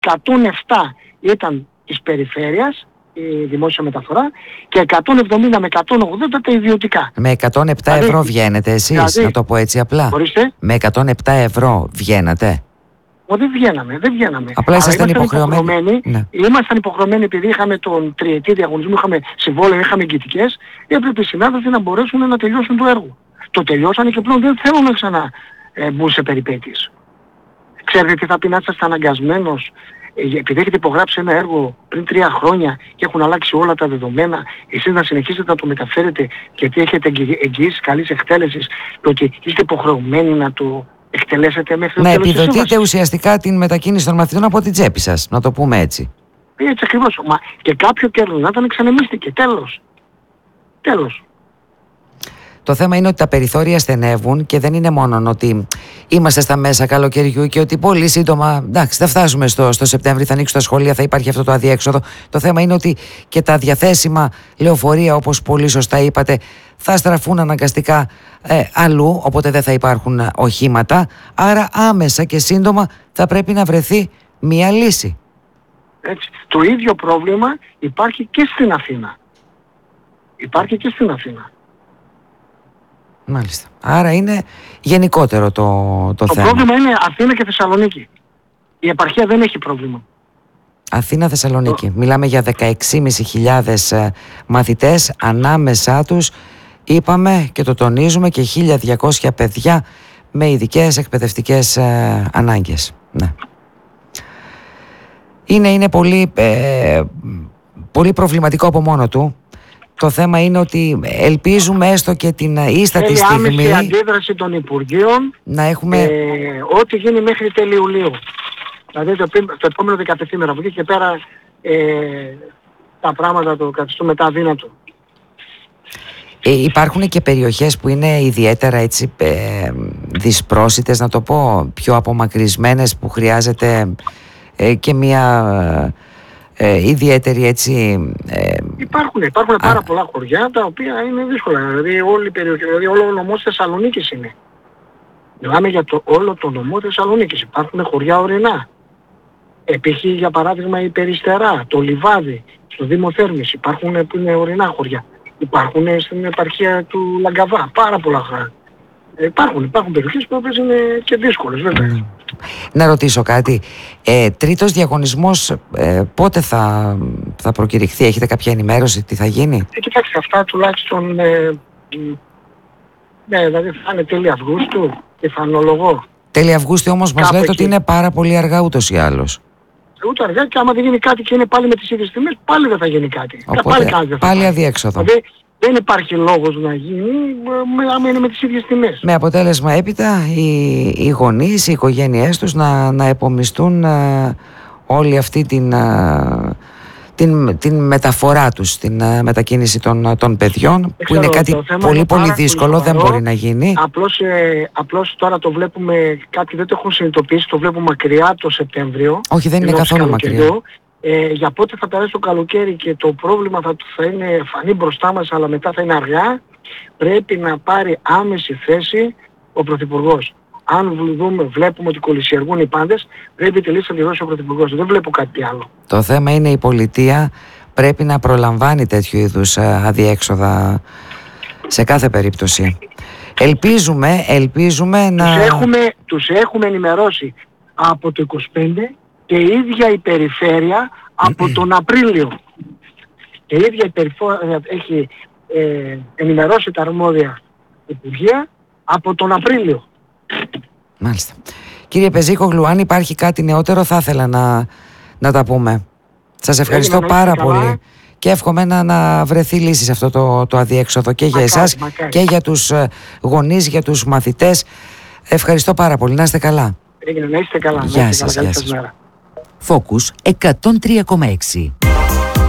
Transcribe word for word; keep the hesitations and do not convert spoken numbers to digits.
εκατόν επτά ήταν της περιφέρειας, η δημόσια μεταφορά, και εκατόν εβδομήντα με εκατόν ογδόντα τα ιδιωτικά. Με εκατόν επτά δηλαδή, ευρώ βγαίνετε εσείς, δηλαδή, να το πω έτσι απλά. Ορίστε. Με εκατόν επτά ευρώ βγαίνατε. Ω, δεν βγαίναμε, δεν βγαίναμε. Απλά ήσασταν υποχρεωμένοι. υποχρεωμένοι Ναι. Ήμασταν υποχρεωμένοι επειδή είχαμε τον τριετή διαγωνισμό, είχαμε συμβόλαιο, είχαμε εγκυτικές, έπρεπε οι συνάδελφοι να μπορέσουν να τελειώσουν το έργο. Το τελειώσανε και πλέον δεν θέλουν να ξανά ε, μπουν σε περιπέτειες. Ξέρετε τι θα πει να είσαστε αναγκασμένος, ε, επειδή έχετε υπογράψει ένα έργο πριν τρία χρόνια και έχουν αλλάξει όλα τα δεδομένα, εσείς να συνεχίσετε να το μεταφέρετε γιατί έχετε εγγυήσεις καλής εκτέλεσης και ότι είστε υποχρεωμένοι να το εκτελέσετε μέχρι το να τέλος της επιδοτείτε σύμβασης. ουσιαστικά την μετακίνηση των μαθητών από την τσέπη σας, να το πούμε έτσι. Έτσι ακριβώς. Μα και κάποιο κέρδος να ήταν εξανεμίστηκε. Τέλος. Τέλος. Το θέμα είναι ότι τα περιθώρια στενεύουν και δεν είναι μόνο ότι είμαστε στα μέσα καλοκαιριού και ότι πολύ σύντομα, εντάξει, θα φτάσουμε στο, στο Σεπτέμβρη, θα ανοίξουν τα σχολεία, θα υπάρχει αυτό το αδιέξοδο. Το θέμα είναι ότι και τα διαθέσιμα λεωφορεία, όπως πολύ σωστά είπατε, θα στραφούν αναγκαστικά ε, αλλού, οπότε δεν θα υπάρχουν οχήματα. Άρα άμεσα και σύντομα θα πρέπει να βρεθεί μία λύση. Έτσι. Το ίδιο πρόβλημα υπάρχει και στην Αθήνα. Υπάρχει και στην Αθήνα. Μάλιστα. Άρα είναι γενικότερο το, το, το θέμα. Το πρόβλημα είναι Αθήνα και Θεσσαλονίκη. Η επαρχία δεν έχει πρόβλημα. Αθήνα-Θεσσαλονίκη. Το... Μιλάμε για δεκαέξι χιλιάδες πεντακόσιους μαθητές, ανάμεσά τους είπαμε και το τονίζουμε και χίλια διακόσια παιδιά με ειδικές εκπαιδευτικές ε, ανάγκες. Ναι. Είναι, είναι πολύ, ε, πολύ προβληματικό από μόνο του. Το θέμα είναι ότι ελπίζουμε έστω και την ίστατη στιγμή άμεση αντίδραση των Υπουργείων να έχουμε ε, ό,τι γίνει μέχρι τέλη Ιουλίου. Δηλαδή το, το επόμενο δεκατεσίμερο από εκεί και πέρα ε, τα πράγματα το καθιστούν μετά αδύνατο. Ε, υπάρχουν και περιοχές που είναι ιδιαίτερα έτσι ε, δυσπρόσιτες, να το πω, πιο απομακρυσμένες, που χρειάζεται ε, και μια ε, ιδιαίτερη έτσι... Ε, υπάρχουν υπάρχουν πάρα α, πολλά χωριά τα οποία είναι δύσκολα. Δηλαδή όλη η περιοχή, δηλαδή όλο ο νομός Θεσσαλονίκης είναι. Μιλάμε για το, όλο το νομό Θεσσαλονίκης. Υπάρχουν χωριά ορεινά. Επί για παράδειγμα η Περιστερά, το Λιβάδι, στο Δήμο Θέρμης. Υπάρχουν που είναι ορεινά χωριά. Υπάρχουν στην επαρχία του Λαγκαβά. Πάρα πολλά χωριά. Ε, υπάρχουν, υπάρχουν περιοχές που είναι και δύσκολες βέβαια. Mm. Να ρωτήσω κάτι. Ε, τρίτος διαγωνισμός ε, πότε θα, θα προκηρυχθεί, έχετε κάποια ενημέρωση, τι θα γίνει? Ε, κοιτάξτε, αυτά τουλάχιστον ε, ναι, δηλαδή θα είναι τέλη Αυγούστου, πιθανολογώ. Τέλη Αυγούστου όμως μας λέτε ότι είναι πάρα πολύ αργά ούτως ή άλλως. Ούτε αργά, και άμα δεν γίνει κάτι και είναι πάλι με τις ίδιες τιμές, πάλι δεν θα γίνει κάτι. Οπότε, πάλι κάτι πάλι αδιέξοδο. Δηλαδή, δεν υπάρχει λόγος να γίνει άμα είναι με τις ίδιες τιμές. Με αποτέλεσμα έπειτα οι, οι γονείς, οι οικογένειές τους να, να επομιστούν α, όλη αυτή την, α, την, την μεταφορά τους, την α, μετακίνηση των, των παιδιών, που ξέρω, είναι κάτι πολύ πολύ δύσκολο, δεν μπορεί να γίνει. Απλώς, ε, απλώς τώρα το βλέπουμε, κάποιοι δεν το έχουν συνειδητοποιήσει, το βλέπουμε μακριά το Σεπτέμβριο. Όχι, δεν είναι καθόλου μακριά. Ε, για πότε θα περάσει το καλοκαίρι και το πρόβλημα θα, θα είναι φανεί μπροστά μας, αλλά μετά θα είναι αργά, πρέπει να πάρει άμεση θέση ο Πρωθυπουργός. Αν δούμε, βλέπουμε ότι κολυσιεργούν οι πάντες, πρέπει τη λύση να τη δώσει ο Πρωθυπουργός. Δεν βλέπω κάτι άλλο. Το θέμα είναι η πολιτεία πρέπει να προλαμβάνει τέτοιου είδους αδιέξοδα σε κάθε περίπτωση. Ελπίζουμε, ελπίζουμε να... Τους έχουμε, τους έχουμε ενημερώσει από το είκοσι πέντε και η ίδια η περιφέρεια από τον Απρίλιο. Και η ίδια η περιφέρεια έχει ε, ενημερώσει τα αρμόδια υπουργεία από τον Απρίλιο. Μάλιστα. Κύριε Πεζίκογλου, αν υπάρχει κάτι νεότερο θα ήθελα να, να τα πούμε. Σας ευχαριστώ Έγινε, πάρα πολύ καλά. Και εύχομαι να, να βρεθεί λύση σε αυτό το, το αδιέξοδο και μακάρι, για εσάς μακάρι. Και για τους γονείς, για τους μαθητές. Ευχαριστώ πάρα πολύ. Να είστε καλά. Έγινε, να είστε καλά. Γεια να είστε σας. καλά. Γεια σας. Focus εκατόν τρία κόμμα έξι.